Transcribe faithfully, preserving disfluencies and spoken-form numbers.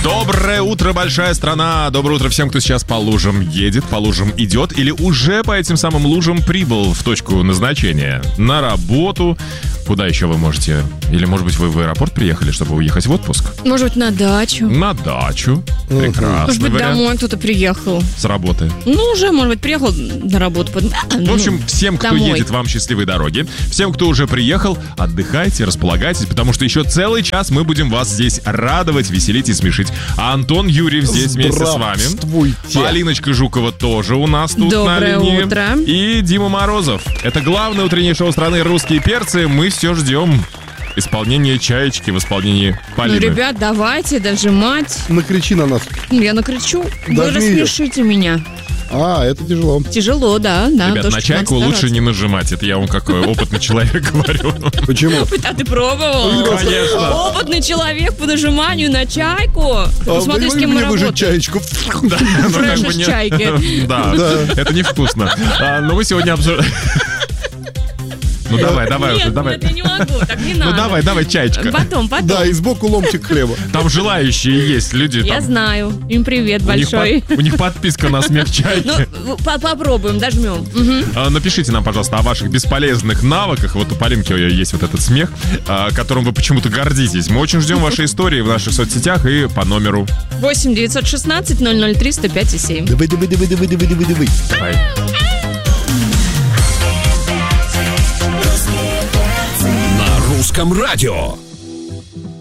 Доброе утро, большая страна! Доброе утро всем, кто сейчас по лужам едет, по лужам идет или уже по этим самым лужам прибыл в точку назначения. На работу. Куда еще вы можете? Или, может быть, вы в аэропорт приехали, чтобы уехать в отпуск? Может быть, на дачу. На дачу. Прекрасный Может быть, вариант. домой кто-то приехал. С работы. Ну, уже, может быть, приехал на работу. Под... В общем, всем, кто домой. едет, вам счастливой дороги. Всем, кто уже приехал, отдыхайте, располагайтесь, потому что еще целый час мы будем вас здесь радовать, веселить и смешить. А Антон Юрьев здесь вместе с вами. Полиночка Жукова тоже у нас тут Доброе на линии. утро. И Дима Морозов. Это главное утреннее шоу страны «Русские перцы». Мы все ждем исполнения «Чаечки» в исполнении Полины. Ну, ребят, давайте дожимать. Накричи на нас. Я накричу. Вы Дожми её. рассмешите меня. А, это тяжело. Тяжело, да. да Ребят, то, на что чайку надо лучше стараться. не нажимать. Это я вам как опытный человек говорю. Почему? А ты пробовал? Конечно. Опытный человек по нажиманию на чайку. А, Посмотри, с кем мы мне выжать работаем. чаечку. Да, ну, как Фреш бы из не- чайки. Да, это невкусно. А, Но мы сегодня обсуждаем... Ну давай, давай уже, Нет, давай. нет, я не могу, так не надо. Ну давай, давай, чаечка. Потом, потом. Да, и сбоку ломтик хлеба. Там желающие есть люди. Я там, знаю. Им привет у них большой. под- У них подписка на смех чайки. Ну, по- попробуем, дожмем. Мгм. А, Напишите нам, пожалуйста, о ваших бесполезных навыках. Вот у Полинки есть вот этот смех, а, которым вы почему-то гордитесь. Мы очень ждем ваши истории в наших соцсетях и по номеру. восемь девятьсот шестнадцать ноль ноль три сто пять и семь. Давай, давай, давай, давай, давай, давай, давай. Давай. На русском радио.